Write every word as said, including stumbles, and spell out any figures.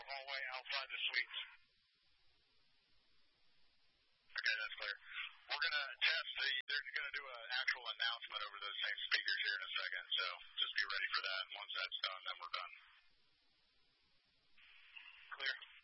door hallway outside the suites. Okay, that's clear. We're going to test the, they're going to do an actual announcement over those same speakers here in a second, so just be ready for that. And once that's done, then we're done. Clear.